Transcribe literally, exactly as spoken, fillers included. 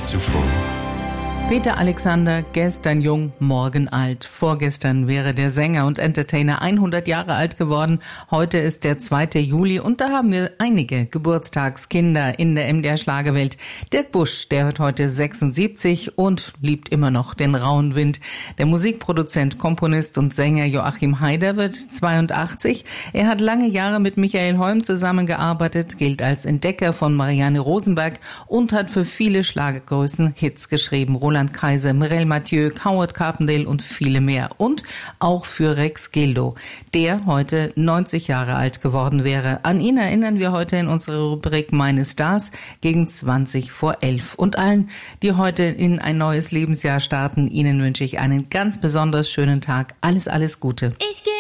zuvor. Peter Alexander, gestern jung, morgen alt. Vorgestern wäre der Sänger und Entertainer hundert Jahre alt geworden. Heute ist der zweite Juli und da haben wir einige Geburtstagskinder in der M D R-Schlagerwelt. Dirk Busch, der wird heute sechsundsiebzig und liebt immer noch den rauen Wind. Der Musikproduzent, Komponist und Sänger Joachim Heider wird zweiundachtzig. Er hat lange Jahre mit Michael Holm zusammengearbeitet, gilt als Entdecker von Marianne Rosenberg und hat für viele Schlagergrößen Hits geschrieben. Roland Kaiser, Mireille Mathieu, Howard Carpendale und viele mehr. Und auch für Rex Gildo, der heute neunzig Jahre alt geworden wäre. An ihn erinnern wir heute in unserer Rubrik Meine Stars gegen zwanzig vor elf. Und allen, die heute in ein neues Lebensjahr starten, ihnen wünsche ich einen ganz besonders schönen Tag. Alles, alles Gute. Ich gehe